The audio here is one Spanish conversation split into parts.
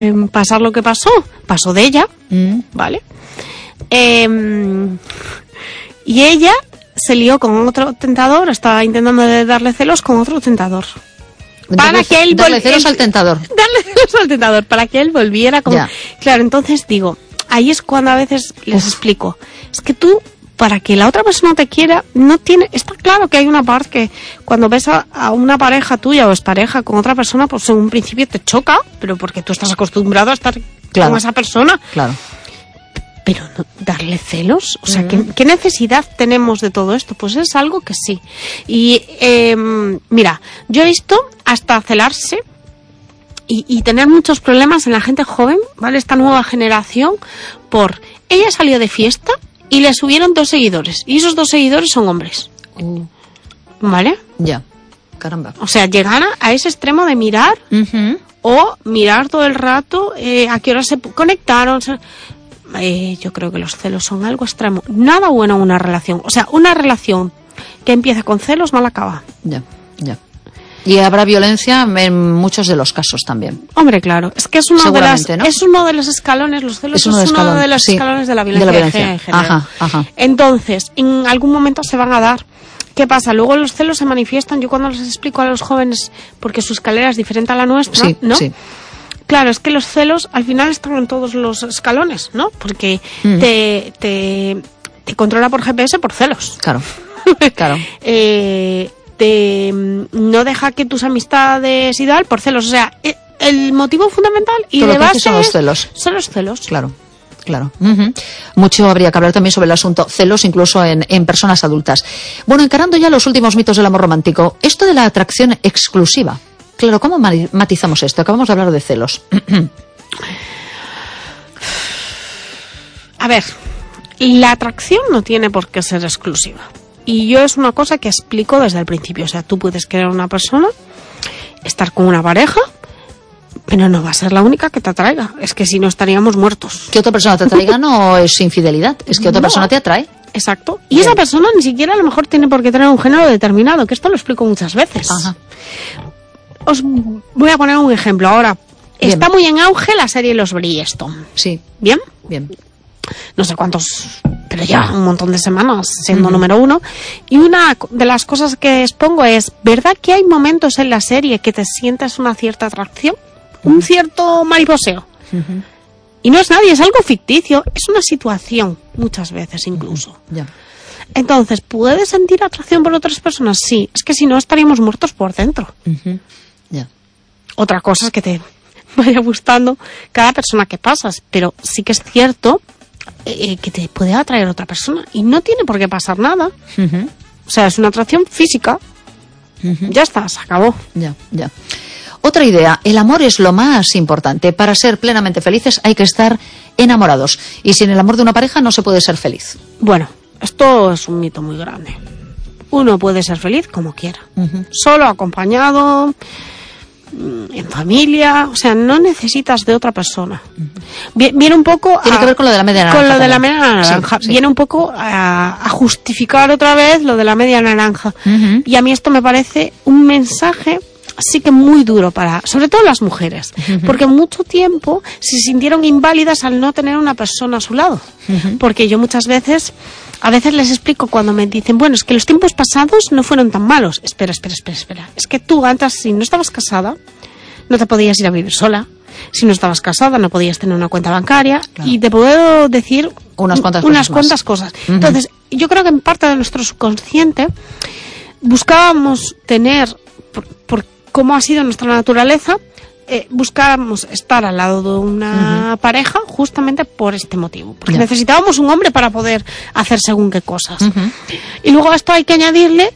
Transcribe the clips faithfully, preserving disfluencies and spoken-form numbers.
pasar lo que pasó, pasó de ella, mm. ¿vale? Eh, y ella se lió con otro tentador, estaba intentando darle celos con otro tentador. Para darle, que él darle celos al tentador. Darle celos al tentador, para que él volviera con... Claro, entonces digo, ahí es cuando a veces les Uf. explico, es que tú, para que la otra persona te quiera, no tiene... Está claro que hay una parte que cuando ves a, a una pareja tuya o es pareja con otra persona, pues en un principio te choca, pero porque tú estás acostumbrado a estar claro. con esa persona. Claro. Pero no, darle celos, o sea, mm. ¿qué, ¿qué necesidad tenemos de todo esto? Pues es algo que sí. Y eh, mira, yo he visto hasta celarse y, y tener muchos problemas en la gente joven, ¿vale? Esta nueva generación, por ella salió de fiesta y le subieron dos seguidores, y esos dos seguidores son hombres. Uh. ¿Vale? Ya, caramba. O sea, llegar a, a ese extremo de mirar uh-huh. o mirar todo el rato eh, a qué hora se conectaron. Se, Eh, yo creo que los celos son algo extremo. Nada bueno en una relación. O sea, una relación que empieza con celos mal acaba. Ya, ya. Y habrá violencia en muchos de los casos también. Hombre, claro. Es que es uno, de, las, ¿no? es uno de los escalones, los celos es uno, es uno de los sí, escalones de la violencia, de la violencia. en general. Ajá, ajá. Entonces, en algún momento se van a dar. ¿Qué pasa? Luego los celos se manifiestan. Yo cuando les explico a los jóvenes, porque su escalera es diferente a la nuestra, sí, ¿no? Sí. Claro, es que los celos al final están en todos los escalones, ¿no? Porque mm. te, te, te controla por G P S por celos. Claro, claro. eh, te no deja que tus amistades y tal por celos. O sea, el motivo fundamental y Todo de base son los celos. Son los celos. Claro. Claro. Uh-huh. Mucho habría que hablar también sobre el asunto celos, incluso en, en personas adultas. Bueno, encarando ya los últimos mitos del amor romántico, esto de la atracción exclusiva. Claro, ¿cómo matizamos esto? Acabamos de hablar de celos. A ver, la atracción no tiene por qué ser exclusiva. Y yo es una cosa que explico desde el principio. O sea, tú puedes querer a una persona, estar con una pareja, pero no va a ser la única que te atraiga. Es que si no estaríamos muertos. Que otra persona te atraiga no es infidelidad, es que otra no. persona te atrae. Exacto. Y Bien. esa persona ni siquiera a lo mejor tiene por qué tener un género determinado, que esto lo explico muchas veces. Ajá. Os voy a poner un ejemplo ahora. Bien. Está muy en auge la serie Los Bridgerton. Sí. ¿Bien? Bien. No sé cuántos, pero ya un montón de semanas siendo uh-huh. número uno. Y una de las cosas que expongo es, ¿verdad que hay momentos en la serie que te sientes una cierta atracción? Uh-huh. Un cierto mariposeo. Uh-huh. Y no es nadie, es algo ficticio. Es una situación, muchas veces incluso. Uh-huh. Ya. Entonces, ¿puedes sentir atracción por otras personas? Sí. Es que si no, estaríamos muertos por dentro. Uh-huh. Yeah. Otra cosa es que te vaya gustando cada persona que pasas, pero sí que es cierto eh, que te puede atraer otra persona y no tiene por qué pasar nada. Uh-huh. O sea, es una atracción física. Uh-huh. Ya está, se acabó. Ya, ya. Otra idea, el amor es lo más importante. Para ser plenamente felices hay que estar enamorados. Y sin el amor de una pareja no se puede ser feliz. Bueno, esto es un mito muy grande. Uno puede ser feliz como quiera. Uh-huh. Solo, acompañado, en familia. O sea, no necesitas de otra persona. Uh-huh. Viene un poco Tiene a, que ver con lo de la media naranja. Con lo de también. la media naranja. Sí, sí. Viene un poco a, a justificar otra vez lo de la media naranja. Uh-huh. Y a mí esto me parece un mensaje sí que muy duro para, sobre todo las mujeres, uh-huh. porque mucho tiempo se sintieron inválidas al no tener una persona a su lado. Uh-huh. Porque yo muchas veces, a veces les explico cuando me dicen, bueno, es que los tiempos pasados no fueron tan malos. Espera, espera, espera, espera. Es que tú antes, si no estabas casada, no te podías ir a vivir sola. Si no estabas casada, no podías tener una cuenta bancaria. Claro. Y te puedo decir unas cuantas unas cosas. Cuantas cosas. Uh-huh. Entonces, yo creo que en parte de nuestro subconsciente buscábamos tener, por, por cómo ha sido nuestra naturaleza, eh, buscábamos estar al lado de una uh-huh. pareja justamente por este motivo. Porque yeah. necesitábamos un hombre para poder hacer según qué cosas. Uh-huh. Y luego a esto hay que añadirle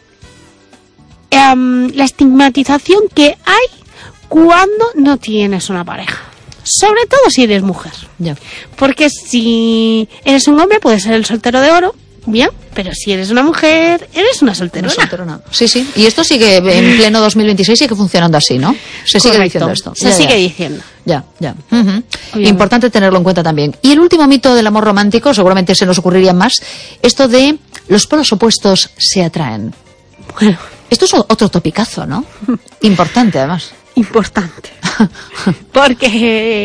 um, la estigmatización que hay cuando no tienes una pareja. Sobre todo si eres mujer. Yeah. Porque si eres un hombre, puedes ser el soltero de oro. Bien, pero si eres una mujer, eres una solterona. Una solterona. Sí, sí. Y esto sigue en pleno dos mil veintiséis, sigue funcionando así, ¿no? Se Correcto. sigue diciendo esto. Se ya, sigue ya. diciendo. Ya, ya. Uh-huh. Importante tenerlo en cuenta también. Y el último mito del amor romántico, seguramente se nos ocurriría más, esto de los polos opuestos se atraen. Bueno. Esto es otro topicazo, ¿no? Importante, además. Importante. Porque